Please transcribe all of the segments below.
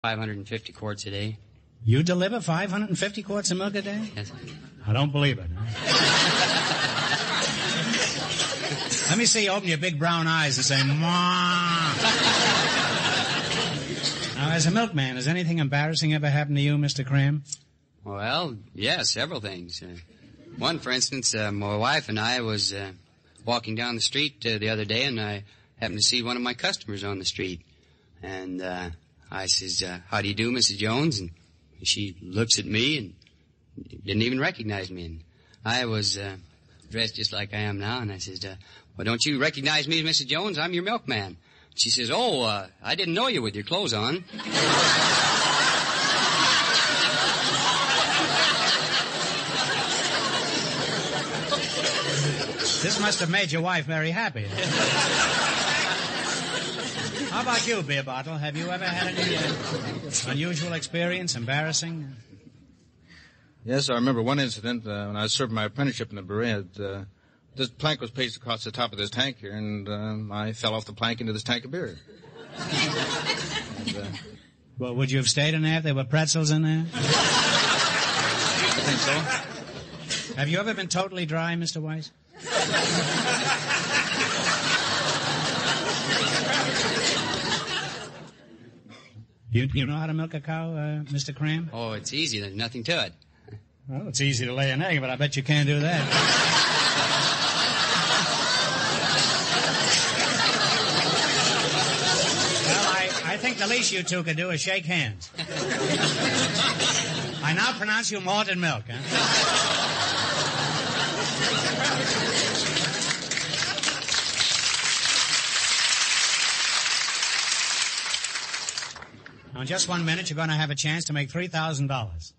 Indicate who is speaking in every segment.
Speaker 1: 550 quarts a day.
Speaker 2: You deliver 550 quarts of milk a day?
Speaker 1: Yes.
Speaker 2: I don't believe it. Let me see you open your big brown eyes and say, "Ma." Now, as a milkman, has anything embarrassing ever happened to you, Mr. Cram?
Speaker 1: Well, yeah, several things. One, for instance, my wife and I was walking down the street the other day, and I happened to see one of my customers on the street. And I says, "How do you do, Mrs. Jones?" And she looks at me and didn't even recognize me. And I was dressed just like I am now, and I says, "Well, don't you recognize me, Mrs. Jones? I'm your milkman." She says, "Oh, I didn't know you with your clothes on."
Speaker 2: This must have made your wife very happy. How about you, Beer Bottle? Have you ever had any unusual experience, embarrassing?
Speaker 3: Yes, I remember one incident when I was serving my apprenticeship in the Beret. This plank was placed across the top of this tank here, and I fell off the plank into this tank of beer.
Speaker 2: Well, would you have stayed in there if there were pretzels in there?
Speaker 3: I think so.
Speaker 2: Have you ever been totally dry, Mr. Weiss? You know how to milk a cow, Mr. Cram?
Speaker 1: Oh, it's easy. There's nothing to it.
Speaker 2: Well, it's easy to lay an egg, but I bet you can't do that. Well, I think the least you two could do is shake hands. I now pronounce you malted milk, huh? Now, in just 1 minute, you're going to have a chance to make $3,000.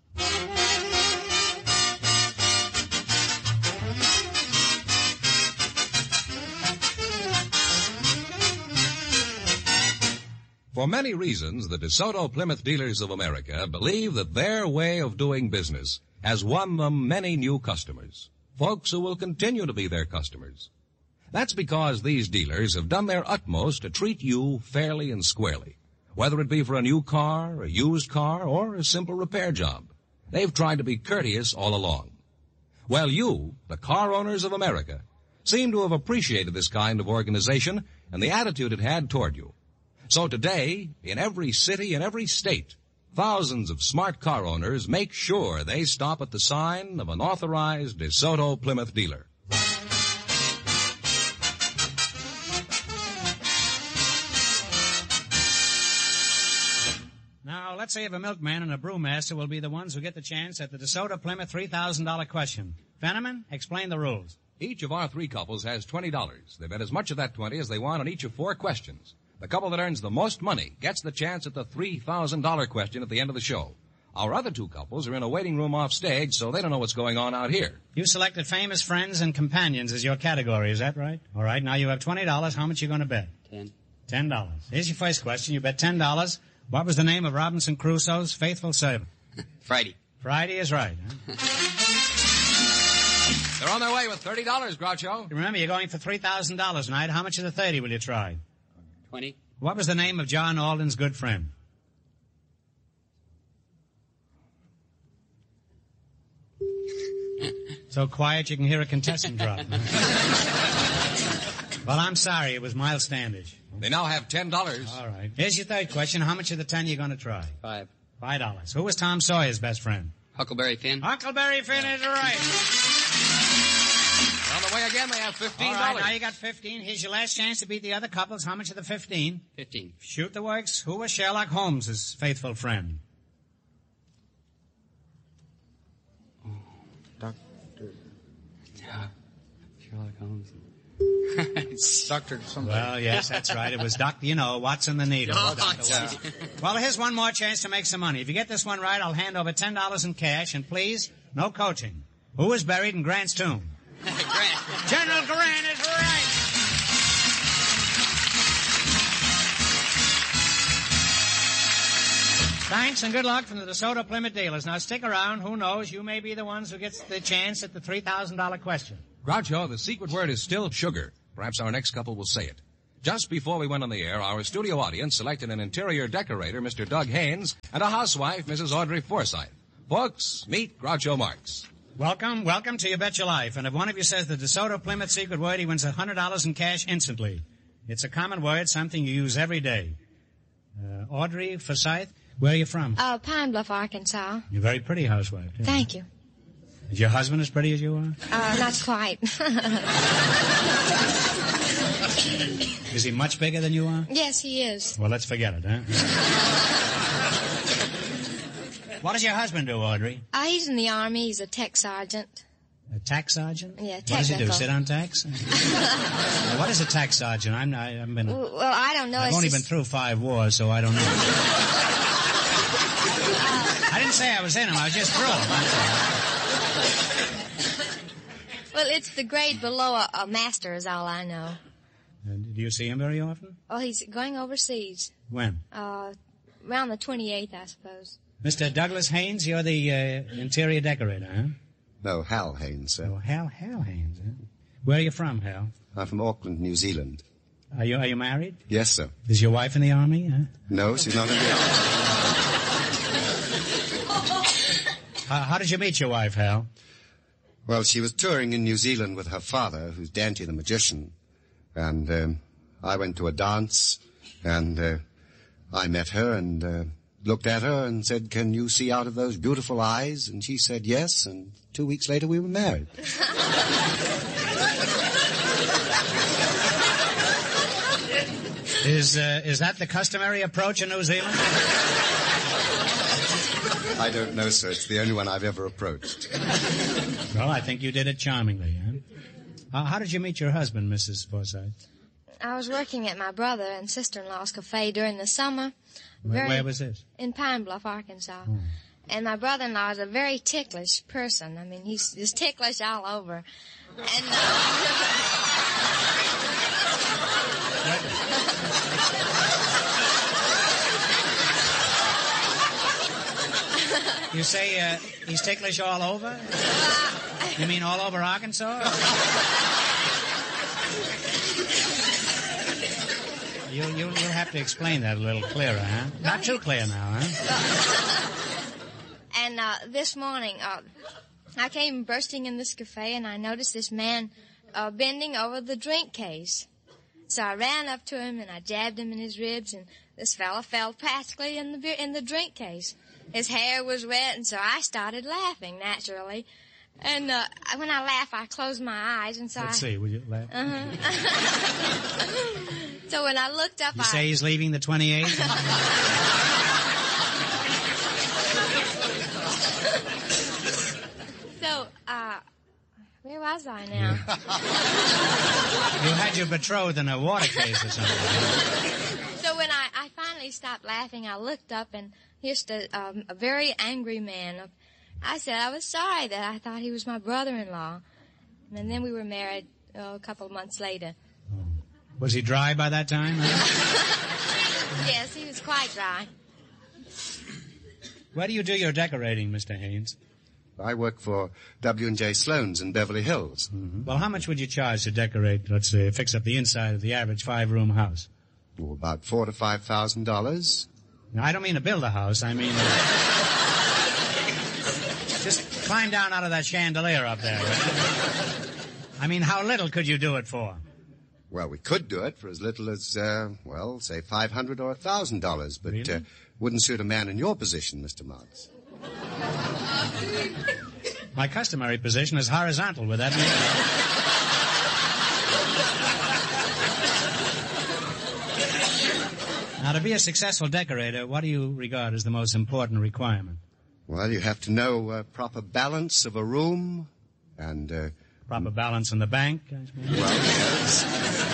Speaker 4: For many reasons, the DeSoto Plymouth Dealers of America believe that their way of doing business has won them many new customers, folks who will continue to be their customers. That's because these dealers have done their utmost to treat you fairly and squarely. Whether it be for a new car, a used car, or a simple repair job, they've tried to be courteous all along. Well, you, the car owners of America, seem to have appreciated this kind of organization and the attitude it had toward you. So today, in every city and every state, thousands of smart car owners make sure they stop at the sign of an authorized DeSoto Plymouth dealer.
Speaker 2: Now, let's say if a milkman and a brewmaster will be the ones who get the chance at the DeSoto Plymouth $3,000 question. Fenneman, explain the rules.
Speaker 4: Each of our three couples has $20. They bet as much of that 20 as they want on each of 4 questions. The couple that earns the most money gets the chance at the $3,000 question at the end of the show. Our other 2 couples are in a waiting room off stage, so they don't know what's going on out here.
Speaker 2: You selected famous friends and companions as your category, is that right? All right, now you have $20. How much are you going to bet? $10. Here's your first question. You bet $10. What was the name of Robinson Crusoe's faithful servant?
Speaker 1: Friday.
Speaker 2: Friday is right. Huh?
Speaker 4: They're on their way with $30, Groucho.
Speaker 2: Remember, you're going for $3,000 tonight. How much of the 30 will you try?
Speaker 1: 20.
Speaker 2: What was the name of John Alden's good friend? So quiet you can hear a contestant drop. Well, I'm sorry. It was Miles Standish.
Speaker 4: They now have $10.
Speaker 2: All right. Here's your third question. How much of the 10 are you going to try? $5. Who was Tom Sawyer's best friend?
Speaker 1: Huckleberry Finn.
Speaker 2: Huckleberry Finn is right.
Speaker 4: On the way again, they have $15.
Speaker 2: All right, now you got 15. Here's your last chance to beat the other couples. How much of the 15?
Speaker 1: 15.
Speaker 2: Shoot the works. Who was Sherlock Holmes' faithful friend?
Speaker 1: Sherlock Holmes.
Speaker 3: Dr. something.
Speaker 2: Well, yes, that's right. It was Dr. Watson the Needle. Well, here's one more chance to make some money. If you get this one right, I'll hand over $10 in cash, and please, no coaching. Who was buried in Grant's tomb?
Speaker 1: Grant.
Speaker 2: General Grant is right. Thanks and good luck from the DeSoto Plymouth Dealers. Now stick around. Who knows? You may be the ones who gets the chance at the $3,000 question.
Speaker 4: Groucho, the secret word is still sugar. Perhaps our next couple will say it. Just before we went on the air, our studio audience selected an interior decorator, Mr. Doug Haynes, and a housewife, Mrs. Audrey Forsythe. Folks, meet Groucho Marx.
Speaker 2: Welcome to You Bet Your Life. And if one of you says the DeSoto Plymouth secret word, he wins $100 in cash instantly. It's a common word, something you use every day. Audrey Forsythe, where are you from?
Speaker 5: Pine Bluff, Arkansas.
Speaker 2: You're a very pretty housewife.
Speaker 5: Thank you.
Speaker 2: Is your husband as pretty as you are?
Speaker 5: Not quite.
Speaker 2: Is he much bigger than you are?
Speaker 5: Yes, he is.
Speaker 2: Well, let's forget it, huh? What does your husband do, Audrey?
Speaker 5: He's in the Army. He's a tech sergeant.
Speaker 2: A tax sergeant?
Speaker 5: Yeah, technical.
Speaker 2: What does he do, sit on tax? What is a tax sergeant? I haven't been...
Speaker 5: Well, I don't know.
Speaker 2: I've only been through 5 wars, so I don't know. I didn't say I was in them. I was just through them.
Speaker 5: Well, it's the grade below a master is all I know.
Speaker 2: Do you see him very often?
Speaker 5: Oh, he's going overseas.
Speaker 2: When?
Speaker 5: Around the 28th, I suppose.
Speaker 2: Mr. Douglas Haynes, you're the interior decorator, huh?
Speaker 6: No, Hal Haynes, sir.
Speaker 2: Oh, Hal Haynes, huh? Where are you from, Hal?
Speaker 6: I'm from Auckland, New Zealand.
Speaker 2: Are you married?
Speaker 6: Yes, sir.
Speaker 2: Is your wife in the Army, huh?
Speaker 6: No, she's not in the Army.
Speaker 2: How did you meet your wife, Hal?
Speaker 6: Well, she was touring in New Zealand with her father, who's Dante the Magician. And I went to a dance, and I met her and looked at her and said, "Can you see out of those beautiful eyes?" And she said yes, and 2 weeks later we were married.
Speaker 2: Is that the customary approach in New Zealand?
Speaker 6: I don't know, sir. It's the only one I've ever approached.
Speaker 2: Well, I think you did it charmingly, huh? How did you meet your husband, Mrs. Forsythe?
Speaker 5: I was working at my brother and sister-in-law's cafe during the summer.
Speaker 2: Where was this?
Speaker 5: In Pine Bluff, Arkansas.
Speaker 2: Oh.
Speaker 5: And my brother-in-law is a very ticklish person. I mean, he's just ticklish all over. And
Speaker 2: you say he's ticklish all over? You mean all over Arkansas? You'll have to explain that a little clearer, huh? Not too clear now, huh?
Speaker 5: And this morning, I came bursting in this cafe, and I noticed this man bending over the drink case. So I ran up to him, and I jabbed him in his ribs, and this fella fell practically in the drink case. His hair was wet, and so I started laughing, naturally. And when I laugh, I close my eyes, and so
Speaker 2: Let's see, will you laugh?
Speaker 5: So when I looked up,
Speaker 2: You say he's leaving the 28th?
Speaker 5: So, where was I now?
Speaker 2: You had your betrothed in a water case or something.
Speaker 5: So when I finally stopped laughing, I looked up, and here's a very angry man. I said I was sorry that I thought he was my brother-in-law. And then we were married a couple of months later.
Speaker 2: Was he dry by that time?
Speaker 5: Yes, he was quite dry.
Speaker 2: Where do you do your decorating, Mr. Haynes?
Speaker 6: I work for W&J Sloan's in Beverly Hills.
Speaker 2: Mm-hmm. Well, how much would you charge to decorate, let's say, fix up the inside of the average 5-room house?
Speaker 6: Oh, about $4,000 to $5,000.
Speaker 2: Now, I don't mean to build a house. I mean, just climb down out of that chandelier up there. Right? I mean, how little could you do it for?
Speaker 6: Well, we could do it for as little as, say $500 or $1,000, but
Speaker 2: Really?
Speaker 6: Wouldn't suit a man in your position, Mr. Marx.
Speaker 2: My customary position is horizontal with that meaning. Now, to be a successful decorator, what do you regard as the most important requirement?
Speaker 6: Well, you have to know proper balance of a room and...
Speaker 2: Proper balance in the bank, I suppose?
Speaker 6: Well, yes.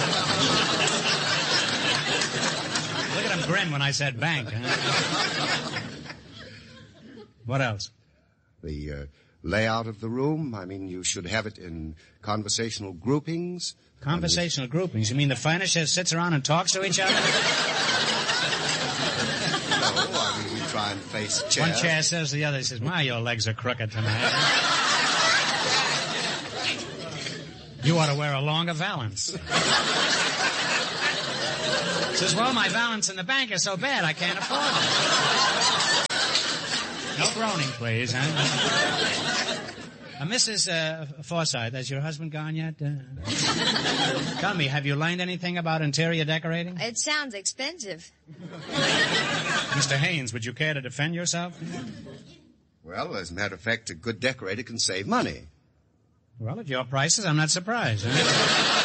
Speaker 2: Look at him grin when I said bank, huh? What else?
Speaker 6: The layout of the room, I mean, you should have it in conversational groupings.
Speaker 2: Conversational groupings? You mean the furniture sits around and talks to each other?
Speaker 6: No, I mean, we try and face chairs.
Speaker 2: One chair says to the other, says, "My, your legs are crooked tonight." You ought to wear a longer valance. Says, well, my balance in the bank is so bad I can't afford it. No groaning, please. Huh? Mrs. Forsythe, has your husband gone yet? Tell me, have you learned anything about interior decorating?
Speaker 5: It sounds expensive.
Speaker 2: Mr. Haynes, would you care to defend yourself?
Speaker 6: Well, as a matter of fact, a good decorator can save money.
Speaker 2: Well, at your prices, I'm not surprised. Huh?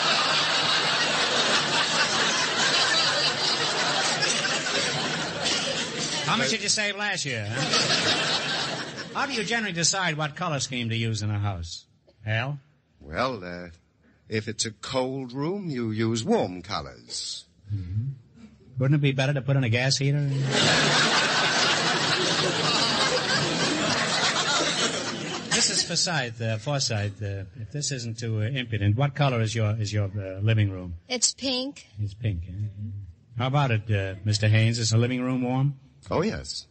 Speaker 2: How much did you save last year? Huh? How do you generally decide what color scheme to use in a house? Al?
Speaker 6: Well, if it's a cold room, you use warm colors.
Speaker 2: Mm-hmm. Wouldn't it be better to put in a gas heater? Mrs. Forsythe, if this isn't too impudent, what color is your living room?
Speaker 5: It's pink.
Speaker 2: It's pink. Eh? How about it, Mr. Haynes? Is the living room warm?
Speaker 6: Oh, yes.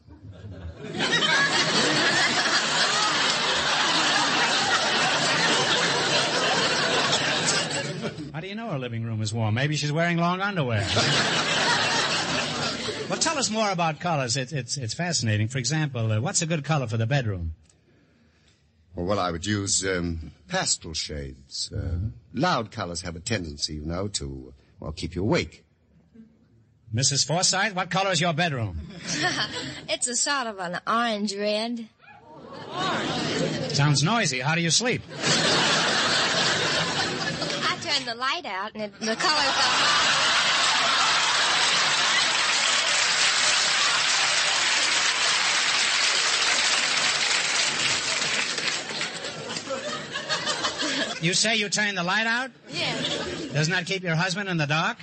Speaker 2: How do you know her living room is warm? Maybe she's wearing long underwear. Well, tell us more about colors. It's fascinating. For example, what's a good color for the bedroom?
Speaker 6: Well, I would use pastel shades. Loud colors have a tendency, to, keep you awake.
Speaker 2: Mrs. Forsythe, what color is your bedroom?
Speaker 5: It's a sort of an orange red.
Speaker 2: Sounds noisy. How do you sleep?
Speaker 5: I turned the light out and the colors are...
Speaker 2: You say you turn the light out?
Speaker 5: Yes.
Speaker 2: Doesn't that keep your husband in the dark?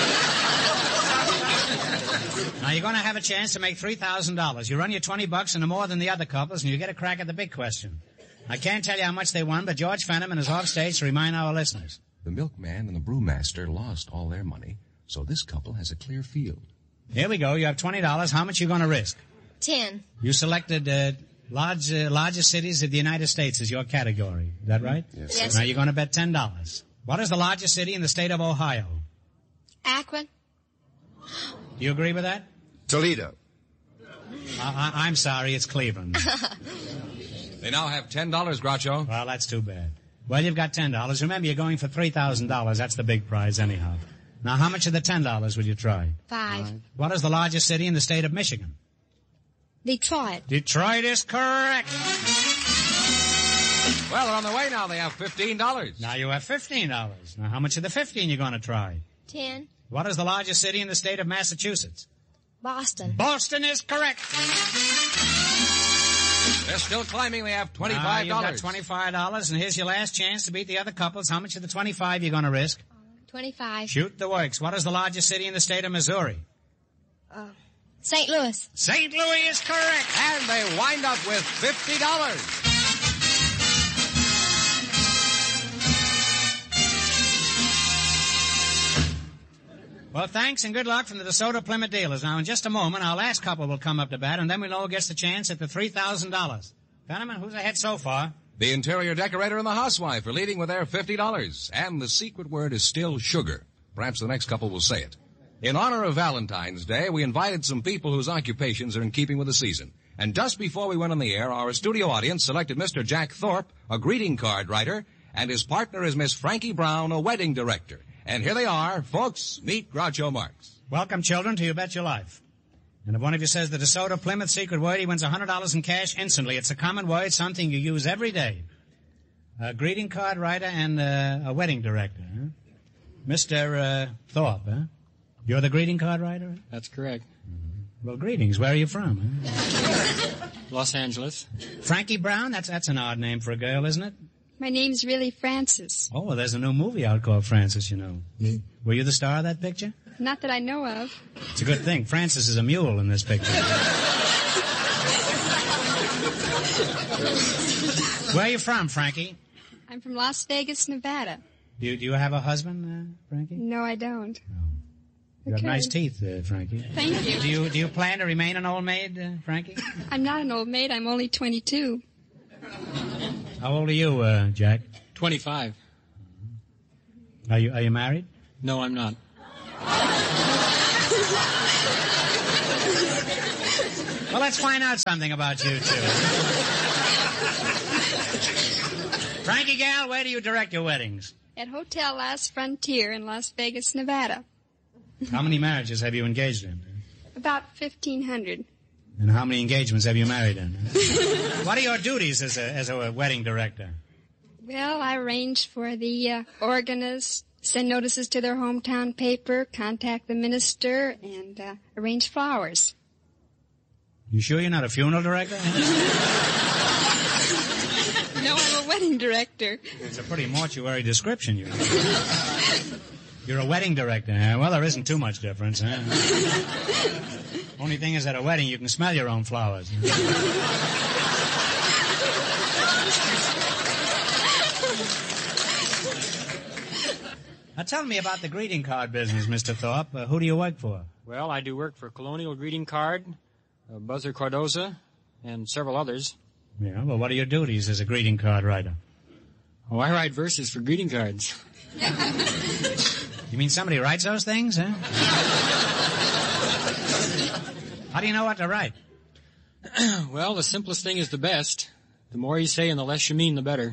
Speaker 2: Now, you're going to have a chance to make $3,000. You run your $20 into more than the other couples, and you get a crack at the big question. I can't tell you how much they won, but George Fenneman is off stage to remind our listeners.
Speaker 4: The milkman and the brewmaster lost all their money, so this couple has a clear field.
Speaker 2: Here we go. You have $20. How much are you going to risk?
Speaker 5: 10.
Speaker 2: You selected largest cities of the United States as your category. Is that right?
Speaker 5: Yes.
Speaker 2: Now, you're going to bet $10. What is the largest city in the state of Ohio?
Speaker 5: Akron.
Speaker 2: Do you agree with that?
Speaker 6: Toledo.
Speaker 2: I'm sorry, it's Cleveland.
Speaker 4: They now have $10, Groucho.
Speaker 2: Well, that's too bad. Well, you've got $10. Remember, you're going for $3,000. That's the big prize anyhow. Now, how much of the $10 will you try?
Speaker 5: 5.
Speaker 2: What is the largest city in the state of Michigan?
Speaker 5: Detroit.
Speaker 2: Detroit is correct.
Speaker 4: Well, they're on the way now. They have $15.
Speaker 2: Now you have $15. Now, how much of the 15 you going to try?
Speaker 5: 10.
Speaker 2: What is the largest city in the state of Massachusetts?
Speaker 5: Boston.
Speaker 2: Boston is correct.
Speaker 4: They're still climbing. They have $25.
Speaker 2: Now you've got $25, and here's your last chance to beat the other couples. How much of the 25 you going to risk?
Speaker 5: 25.
Speaker 2: Shoot the works. What is the largest city in the state of Missouri?
Speaker 5: St. Louis.
Speaker 2: St. Louis is correct.
Speaker 4: And they wind up with $50.
Speaker 2: Well, thanks and good luck from the DeSoto Plymouth dealers. Now, in just a moment, our last couple will come up to bat, and then we'll all get the chance at the $3,000. Fenneman, who's ahead so far?
Speaker 4: The interior decorator and the housewife are leading with their $50. And the secret word is still sugar. Perhaps the next couple will say it. In honor of Valentine's Day, we invited some people whose occupations are in keeping with the season. And just before we went on the air, our studio audience selected Mr. Jack Thorpe, a greeting card writer, and his partner is Miss Frankie Brown, a wedding director. And here they are. Folks, meet Groucho Marx.
Speaker 2: Welcome, children, to You Bet Your Life. And if one of you says the DeSoto Plymouth secret word, he wins $100 in cash instantly. It's a common word, something you use every day. A greeting card writer and a wedding director. Huh? Mr. Thorpe, huh? You're the greeting card writer?
Speaker 7: That's correct.
Speaker 2: Well, greetings. Where are you from? Huh?
Speaker 7: Los Angeles.
Speaker 2: Frankie Brown? That's an odd name for a girl, isn't it?
Speaker 8: My name's really Frances.
Speaker 2: Oh, well, there's a new movie out called Frances, you know. Were you the star of that picture?
Speaker 8: Not that I know of.
Speaker 2: It's a good thing. Frances is a mule in this picture. Where are you from, Frankie?
Speaker 8: I'm from Las Vegas, Nevada.
Speaker 2: Do you have a husband, Frankie?
Speaker 8: No, I don't.
Speaker 2: Oh. You have nice teeth, Frankie.
Speaker 8: Thank you.
Speaker 2: Do you plan to remain an old maid, Frankie?
Speaker 8: I'm not an old maid. I'm only 22.
Speaker 2: How old are you, Jack?
Speaker 7: 25.
Speaker 2: Are you married?
Speaker 7: No, I'm not.
Speaker 2: Well, let's find out something about you two. Frankie Gal, where do you direct your weddings?
Speaker 8: At Hotel Last Frontier in Las Vegas, Nevada.
Speaker 2: How many marriages have you engaged in?
Speaker 8: About 1,500.
Speaker 2: And how many engagements have you married in? What are your duties as a wedding director?
Speaker 8: Well, I arrange for the organist, send notices to their hometown paper, contact the minister, and arrange flowers.
Speaker 2: You sure you're not a funeral director?
Speaker 8: No, I'm a wedding director.
Speaker 2: It's a pretty mortuary description. You're a wedding director. Huh? Well, there isn't too much difference. Huh? Only thing is, at a wedding, you can smell your own flowers. Now, tell me about the greeting card business, Mr. Thorpe. Who do you work for?
Speaker 7: Well, I do work for Colonial Greeting Card, Buzzer Cardoza, and several others.
Speaker 2: Yeah, well, what are your duties as a greeting card writer?
Speaker 7: Oh, I write verses for greeting cards.
Speaker 2: You mean somebody writes those things, huh? How do you know what to write?
Speaker 7: Well, the simplest thing is the best. The more you say and the less you mean, the better.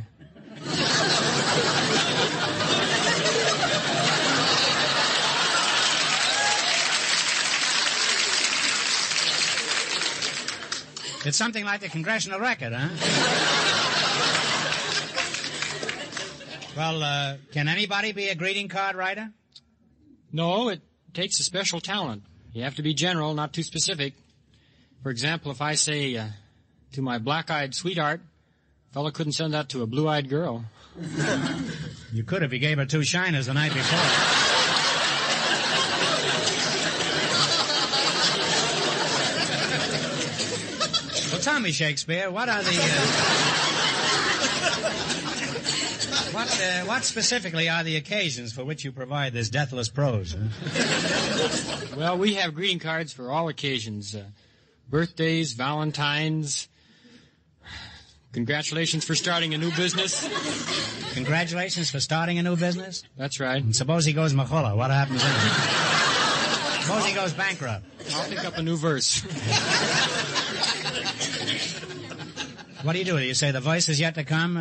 Speaker 2: It's something like the Congressional Record, huh? Well, can anybody be a greeting card writer?
Speaker 7: No, it takes a special talent. You have to be general, not too specific. For example, if I say, to my black-eyed sweetheart, a fellow couldn't send that to a blue-eyed girl.
Speaker 2: You could if you gave her 2 shiners the night before. Well, tell me, Shakespeare, what are the... What specifically are the occasions for which you provide this deathless prose? Huh?
Speaker 7: Well, we have greeting cards for all occasions. Birthdays, Valentines, congratulations for starting a new business.
Speaker 2: Congratulations for starting a new business?
Speaker 7: That's right.
Speaker 2: And suppose he goes Mahola, what happens then? Suppose he goes bankrupt.
Speaker 7: I'll pick up a new verse.
Speaker 2: What do? You say the voice is yet to come?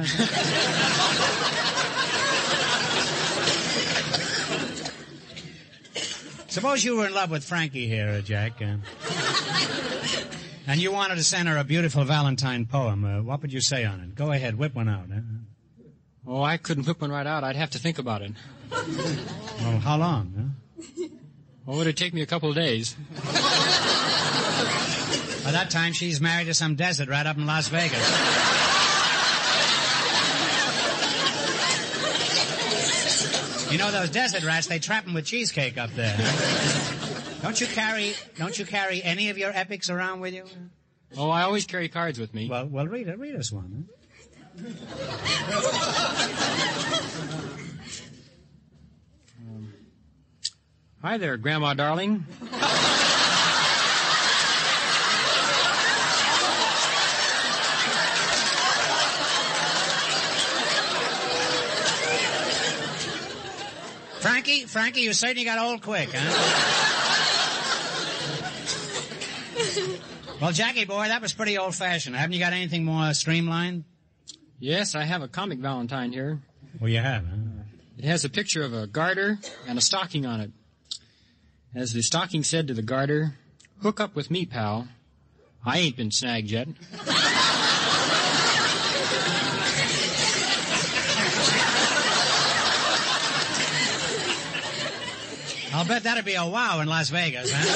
Speaker 2: Suppose you were in love with Frankie here, Jack, and you wanted to send her a beautiful Valentine poem. What would you say on it? Go ahead, whip one out.
Speaker 7: Oh, I couldn't whip one right out. I'd have to think about it.
Speaker 2: Well, how long? Huh?
Speaker 7: Well, would it take me a couple of days?
Speaker 2: By that time, she's married to some desert right up in Las Vegas. You know those desert rats, they trap them with cheesecake up there. Don't you carry any of your epics around with you?
Speaker 7: Oh, I always carry cards with me.
Speaker 2: Well, read us one. Huh?
Speaker 7: Hi there, Grandma darling.
Speaker 2: Frankie, you certainly got old quick, huh? Well, Jackie boy, that was pretty old-fashioned. Haven't you got anything more streamlined?
Speaker 7: Yes, I have a comic Valentine here.
Speaker 2: Well, you have, huh?
Speaker 7: It has a picture of a garter and a stocking on it. As the stocking said to the garter, "Hook up with me, pal. I ain't been snagged yet."
Speaker 2: I'll bet that'd be a wow in Las Vegas, huh?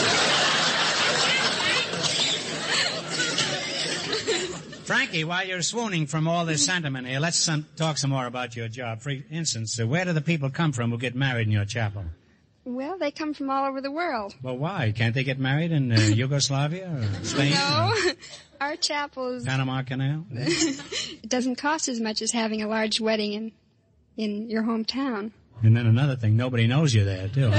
Speaker 2: Frankie, while you're swooning from all this sentiment here, let's talk some more about your job. For instance, where do the people come from who get married in your chapel?
Speaker 8: Well, they come from all over the world.
Speaker 2: Well, why? Can't they get married in Yugoslavia or Spain?
Speaker 8: No,
Speaker 2: or
Speaker 8: our chapel is...
Speaker 2: Panama Canal?
Speaker 8: It doesn't cost as much as having a large wedding in your hometown.
Speaker 2: And then another thing, nobody knows you're there, too.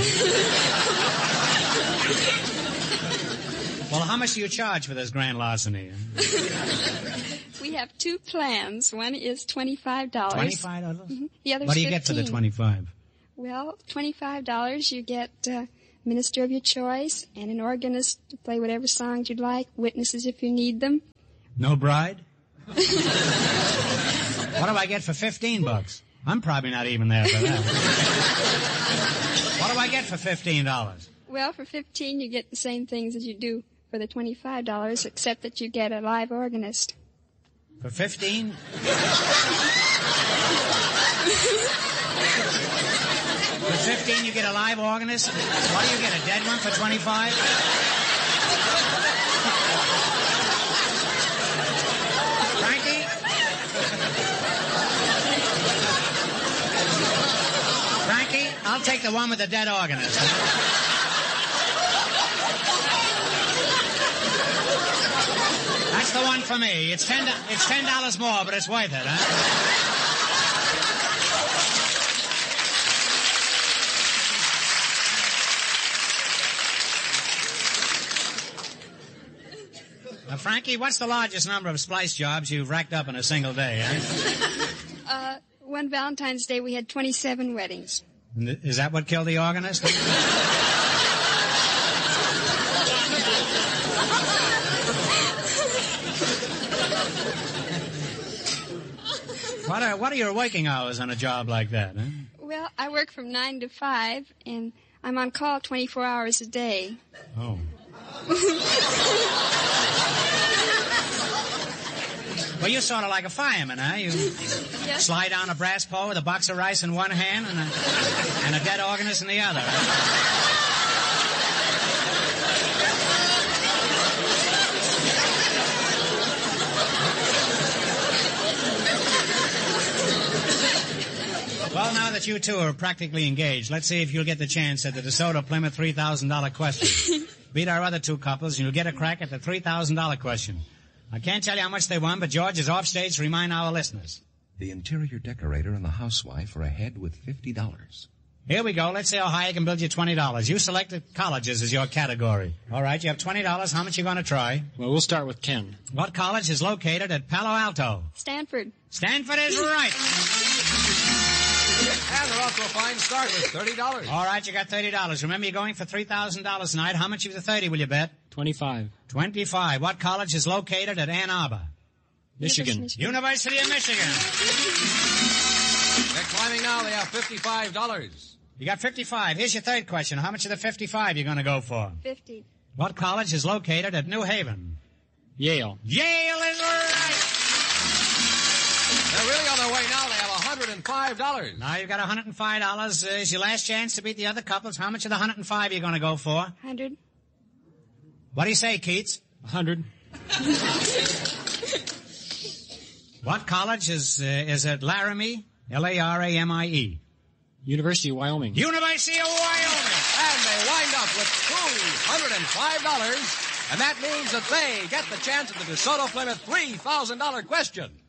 Speaker 2: Well, how much do you charge for this grand larceny?
Speaker 8: We have 2 plans. One is $25.
Speaker 2: $25?
Speaker 8: Mm-hmm. The other's
Speaker 2: What do you
Speaker 8: $15.
Speaker 2: get for the $25?
Speaker 8: Well, $25, you get minister of your choice and an organist to play whatever songs you'd like, witnesses if you need them.
Speaker 2: No bride? What do I get for $15? I'm probably not even there for that. What do I get for $15?
Speaker 8: Well, for $15, you get the same things as you do for the $25, except that you get a live organist.
Speaker 2: For $15? For $15, you get a live organist? What do you get, a dead one for $25? Frankie? Frankie, I'll take the one with the dead organist. That's the one for me. It's $10 more, but it's worth it, huh? Now, Frankie, what's the largest number of splice jobs you've racked up in a single day, eh?
Speaker 8: One Valentine's Day we had 27 weddings.
Speaker 2: Is that what killed the organist? What are your working hours on a job like that, huh?
Speaker 8: Well, I work from 9 to 5, and I'm on call 24 hours a day.
Speaker 2: Oh. Well, you're sort of like a fireman, huh? You slide down a brass pole with a box of rice in one hand and a dead organist in the other. Well, now that you two are practically engaged, let's see if you'll get the chance at the DeSoto Plymouth $3,000 question. Beat our other two couples, and you'll get a crack at the $3,000 question. I can't tell you how much they won, but George is off stage to remind our listeners.
Speaker 4: The interior decorator and the housewife are ahead with $50.
Speaker 2: Here we go. Let's see how high I can build you $20. You selected colleges as your category. All right, you have $20. How much are you going to try?
Speaker 7: Well, we'll start with 10.
Speaker 2: What college is located at Palo Alto?
Speaker 8: Stanford.
Speaker 2: Stanford is right.
Speaker 4: And they're off to a fine start with $30.
Speaker 2: All right, you got $30. Remember, you're going for $3,000 tonight. How much of the 30 will you bet?
Speaker 7: 25.
Speaker 2: 25. What college is located at Ann Arbor?
Speaker 7: Michigan.
Speaker 2: University of Michigan.
Speaker 4: They're climbing now. They have $55.
Speaker 2: You got 55. Here's your third question. How much of the 55 you going to go for?
Speaker 8: 50.
Speaker 2: What college is located at New Haven?
Speaker 7: Yale.
Speaker 2: Yale is right.
Speaker 4: They're really on their way now. They have $105.
Speaker 2: Now you've got $105. Is your last chance to beat the other couples. How much of the 105 are you going to go for?
Speaker 8: 100.
Speaker 2: What do you say, Keats?
Speaker 7: 100.
Speaker 2: What college is at Laramie? L-A-R-A-M-I-E.
Speaker 7: University of Wyoming.
Speaker 2: University of Wyoming.
Speaker 4: And they wind up with $205. And that means that they get the chance at the DeSoto Plymouth $3,000 question.